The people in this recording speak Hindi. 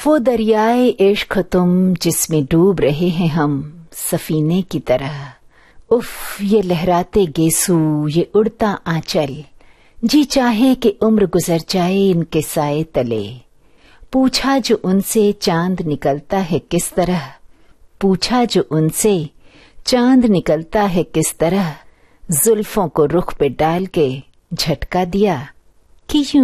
वो दरियाए इश्क तुम जिसमें डूब रहे हैं हम सफीने की तरह। उफ ये लहराते गेसू, ये उड़ता आंचल, जी चाहे कि उम्र गुजर जाए इनके साए तले। पूछा जो उनसे चांद निकलता है किस तरह, पूछा जो उनसे चांद निकलता है किस तरह। जुल्फों को रुख पे डाल के झटका दिया कि यूं